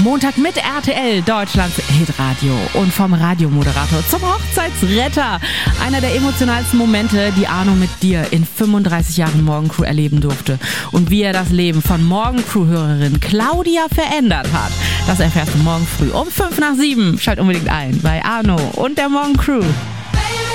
Montag mit RTL, Deutschlands Hitradio. Und vom Radiomoderator zum Hochzeitsretter. Einer der emotionalsten Momente, die Arno mit dir in 35 Jahren Morgencrew erleben durfte. Und wie er das Leben von Morgencrew-Hörerin Claudia verändert hat. Das erfährst du morgen früh um 6:55. Schalt unbedingt ein bei Arno und der Morgencrew.